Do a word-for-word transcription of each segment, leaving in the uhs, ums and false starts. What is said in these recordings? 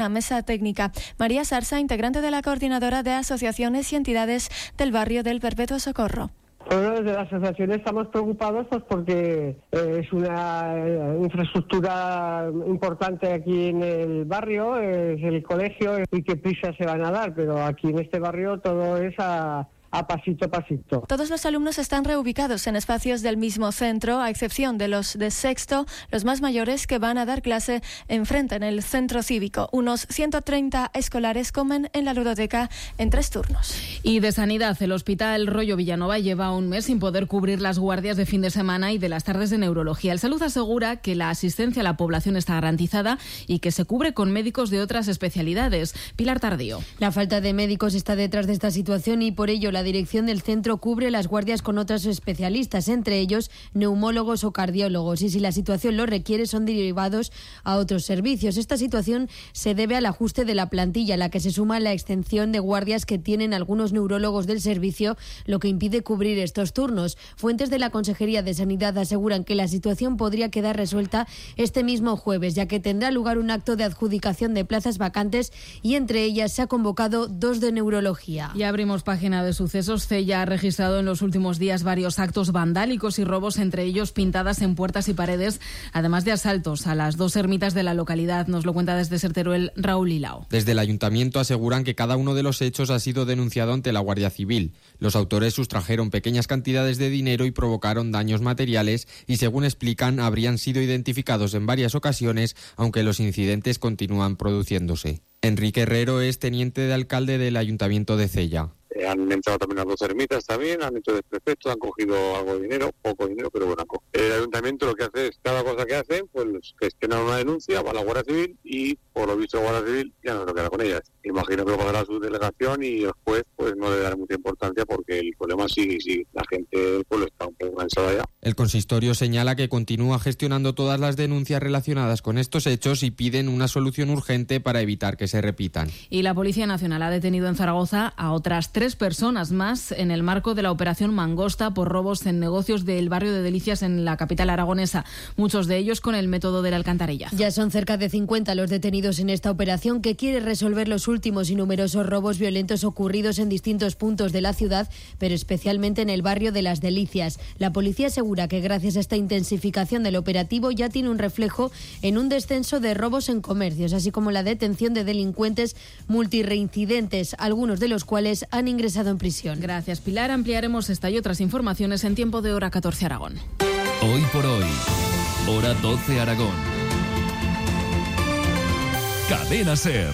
La mesa técnica. María Sarsa, integrante de la coordinadora de asociaciones y entidades del barrio del Perpetuo Socorro. Bueno, desde la asociación estamos preocupados pues porque eh, es una eh, infraestructura importante aquí en el barrio, es el colegio y qué prisa se van a dar, pero aquí en este barrio todo es a... a pasito a pasito. Todos los alumnos están reubicados en espacios del mismo centro, a excepción de los de sexto, los más mayores que van a dar clase enfrente en el centro cívico. Unos ciento treinta escolares comen en la ludoteca en tres turnos. Y de sanidad, el Hospital Rollo Villanova lleva un mes sin poder cubrir las guardias de fin de semana y de las tardes de neurología. El Salud asegura que la asistencia a la población está garantizada y que se cubre con médicos de otras especialidades. Pilar Tardío. La falta de médicos está detrás de esta situación y por ello la La dirección del centro cubre las guardias con otros especialistas, entre ellos neumólogos o cardiólogos, y si la situación lo requiere son derivados a otros servicios. Esta situación se debe al ajuste de la plantilla, a la que se suma la extensión de guardias que tienen algunos neurólogos del servicio, lo que impide cubrir estos turnos. Fuentes de la Consejería de Sanidad aseguran que la situación podría quedar resuelta este mismo jueves, ya que tendrá lugar un acto de adjudicación de plazas vacantes y entre ellas se ha convocado dos de neurología. Y abrimos página de su Cella ha registrado en los últimos días varios actos vandálicos y robos, entre ellos pintadas en puertas y paredes, además de asaltos a las dos ermitas de la localidad. Nos lo cuenta desde Serteruel Raúl Lilao. Desde el ayuntamiento aseguran que cada uno de los hechos ha sido denunciado ante la Guardia Civil. Los autores sustrajeron pequeñas cantidades de dinero y provocaron daños materiales y, según explican, habrían sido identificados en varias ocasiones, aunque los incidentes continúan produciéndose. Enrique Herrero es teniente de alcalde del ayuntamiento de Cella. Eh, han entrado también las dos ermitas también, han hecho desperfectos, han cogido algo de dinero, poco dinero, pero bueno. El ayuntamiento lo que hace es, cada cosa que hacen, pues gestionan una denuncia, va a la Guardia Civil y, por lo visto, la Guardia Civil ya no se queda con ellas. Imagino que lo pagará su delegación y el juez pues no le dará mucha importancia porque el problema sigue y sigue. La gente del pueblo está un poco cansada ya. El consistorio señala que continúa gestionando todas las denuncias relacionadas con estos hechos y piden una solución urgente para evitar que se repitan. Y la Policía Nacional ha detenido en Zaragoza a otras tres personas más en el marco de la operación Mangosta por robos en negocios del barrio de Delicias en la capital aragonesa, muchos de ellos con el método del alcantarillazo. Ya son cerca de cincuenta los detenidos en esta operación que quiere resolver los últimos y numerosos robos violentos ocurridos en distintos puntos de la ciudad, pero especialmente en el barrio de Las Delicias. La policía asegura que gracias a esta intensificación del operativo ya tiene un reflejo en un descenso de robos en comercios, así como la detención de delincuentes multireincidentes, algunos de los cuales han ingresado en prisión. Gracias, Pilar. Ampliaremos esta y otras informaciones en tiempo de Hora catorce Aragón. Hoy por hoy, Hora doce Aragón. Cadena SER.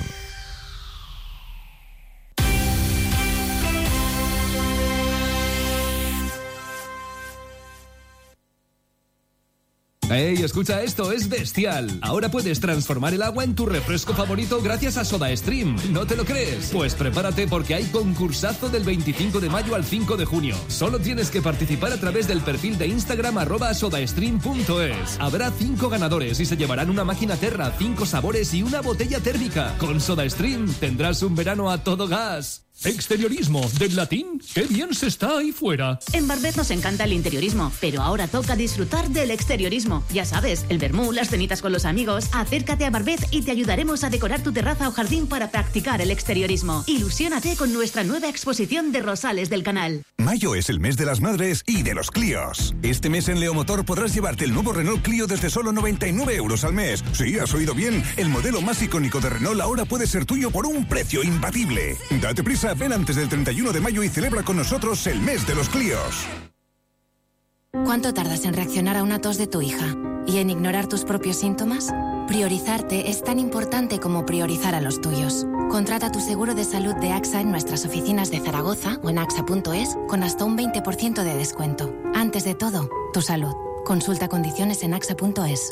¡Ey, escucha esto! ¡Es bestial! Ahora puedes transformar el agua en tu refresco favorito gracias a SodaStream. ¿No te lo crees? Pues prepárate porque hay concursazo del veinticinco de mayo al cinco de junio. Solo tienes que participar a través del perfil de Instagram arroba sodastream punto es. Habrá cinco ganadores y se llevarán una máquina Terra, cinco sabores y una botella térmica. Con SodaStream tendrás un verano a todo gas. Exteriorismo, del latín, ¡qué bien se está ahí fuera! En Barbet nos encanta el interiorismo, pero ahora toca disfrutar del exteriorismo. Ya sabes, el vermú, las cenitas con los amigos. Acércate a Barbet y te ayudaremos a decorar tu terraza o jardín para practicar el exteriorismo. Ilusiónate con nuestra nueva exposición de rosales del canal. Mayo es el mes de las madres y de los Clios. Este mes en Leomotor podrás llevarte el nuevo Renault Clio desde solo noventa y nueve euros al mes. Sí, has oído bien, el modelo más icónico de Renault ahora puede ser tuyo por un precio imbatible. Date prisa, ven antes del treinta y uno de mayo y celebra con nosotros el mes de los Clios. ¿Cuánto tardas en reaccionar a una tos de tu hija? ¿Y en ignorar tus propios síntomas? Priorizarte es tan importante como priorizar a los tuyos. Contrata tu seguro de salud de AXA en nuestras oficinas de Zaragoza o en axa punto es con hasta un veinte por ciento de descuento. Antes de todo, tu salud. Consulta condiciones en axa punto es.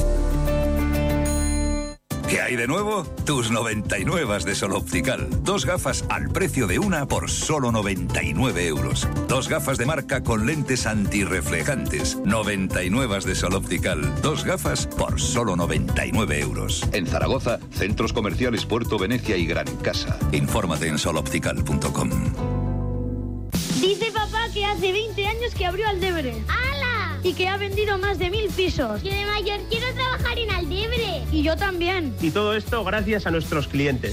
¿Qué hay de nuevo? Tus noventa y nueve de Sol Optical. Dos gafas al precio de una por solo noventa y nueve euros. Dos gafas de marca con lentes antirreflejantes. noventa y nueve de Sol Optical. Dos gafas por solo noventa y nueve euros. En Zaragoza, centros comerciales Puerto Venecia y Gran Casa. Infórmate en sol optical punto com. Dice papá que hace veinte años que abrió Aldebre. ¡Hala! Y que ha vendido más de mil pisos. Yo de mayor quiero trabajar en Aldebre. Y yo también. Y todo esto gracias a nuestros clientes.